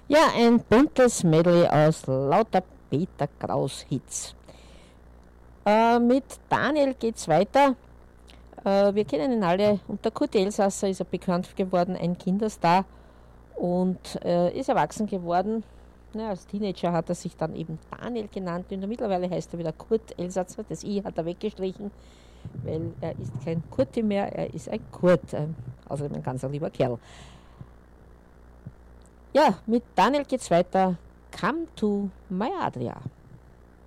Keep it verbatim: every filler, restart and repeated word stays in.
Ja, ein buntes Medley aus lauter Peter Kraus Hits. Äh, mit Daniel geht's weiter. Äh, wir kennen ihn alle. Und der Kurt Elsasser ist er bekannt geworden, ein Kinderstar und äh, ist erwachsen geworden. Ja, als Teenager hat er sich dann eben Daniel genannt und mittlerweile heißt er wieder Kurt Elsasser. Das I hat er weggestrichen, weil er ist kein Kurti mehr, er ist ein Kurt. Äh, außerdem ein ganz lieber Kerl. Ja, mit Daniel geht's weiter. Come to my Adria.